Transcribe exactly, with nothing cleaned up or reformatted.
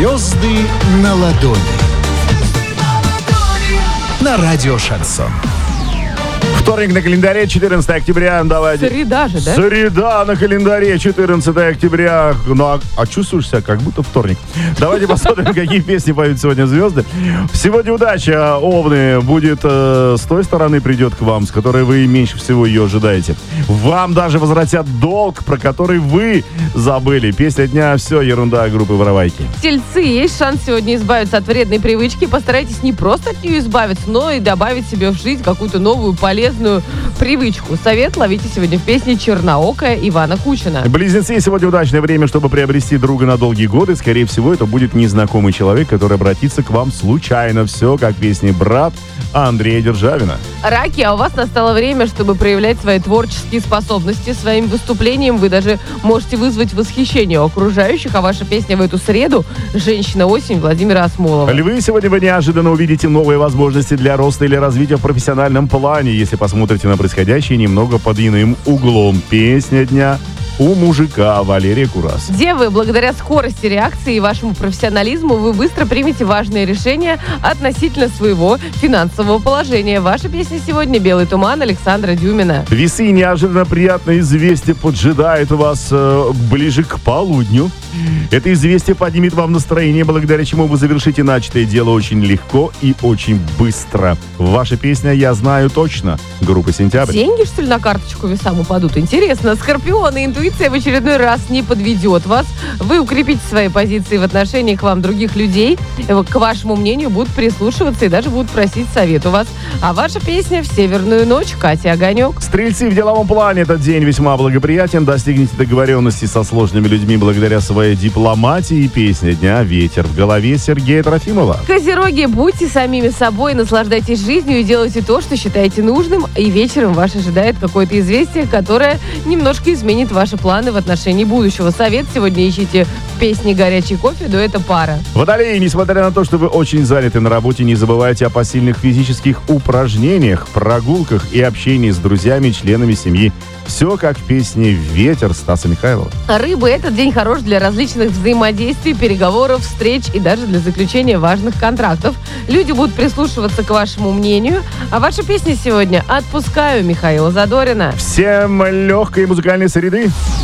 Звезды на ладони. На радио Шансон. Вторник на календаре, четырнадцатое октября. Давайте. Среда же, да? Среда на календаре, четырнадцатое октября. Ну, а, а чувствуешь себя, как будто вторник. Давайте посмотрим, какие песни поют сегодня звезды. Сегодня удача, Овны, будет э, с той стороны придет к вам, с которой вы меньше всего ее ожидаете. Вам даже возвратят долг, про который вы забыли. Песня дня «Все, ерунда» группы «Воровайки». Тельцы, есть шанс сегодня избавиться от вредной привычки. Постарайтесь не просто от нее избавиться, но и добавить себе в жизнь какую-то новую полезную привычку. Совет ловите сегодня в песне «Черноокая» Ивана Кучина. Близнецы, сегодня удачное время, чтобы приобрести друга на долгие годы. Скорее всего, это будет незнакомый человек, который обратится к вам случайно. Все как в песне «Брат» Андрея Державина. Раки, а у вас настало время, чтобы проявлять свои творческие способности. Своим выступлением вы даже можете вызвать восхищение у окружающих, а ваша песня в эту среду «Женщина-осень» Владимира Асмолова. Львы, сегодня вы неожиданно увидите новые возможности для роста или развития в профессиональном плане, если посмотрите на происходящее немного под иным углом. Песня дня у мужика Валерия Курас. Девы, благодаря скорости реакции и вашему профессионализму вы быстро примете важные решения относительно своего финансового положения. Ваша песня сегодня «Белый туман» Александра Дюмина. Весы, неожиданно приятное известие поджидает вас э, ближе к полудню. Это известие поднимет вам настроение, благодаря чему вы завершите начатое дело очень легко и очень быстро. Ваша песня «Я знаю точно» группы «Сентябрь». Деньги, что ли, на карточку весам упадут? Интересно. Скорпионы, интуиция в очередной раз не подведет вас. Вы укрепите свои позиции в отношении к вам других людей. К вашему мнению будут прислушиваться и даже будут просить совет у вас. А ваша песня «В северную ночь» Катя Огонек. Стрельцы, в деловом плане этот день весьма благоприятен. Достигните договоренности со сложными людьми благодаря своей дипломатии. Песня дня «Ветер в голове» Сергея Трофимова. Козероги, будьте самими собой, наслаждайтесь жизнью и делайте то, что считаете нужным. И вечером вас ожидает какое-то известие, которое немножко изменит ваши планы в отношении будущего. Совет сегодня ищите в песне «Горячий кофе» дуэта «Пара». Водолеи, несмотря на то, что вы очень заняты на работе, не забывайте о посильных физических упражнениях, прогулках и общении с друзьями, членами семьи. Все как в песне «Ветер» Стаса Михайлова. Рыбы, этот день хорош для различных взаимодействий, переговоров, встреч и даже для заключения важных контрактов. Люди будут прислушиваться к вашему мнению. А ваша песня сегодня «Отпускаю» Михаила Задорина. Всем легкой музыкальной среды.